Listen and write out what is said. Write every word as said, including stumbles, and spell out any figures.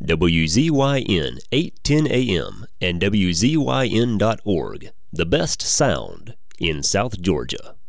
W Z Y N eight ten A M and W Z Y N dot org, the best sound in South Georgia.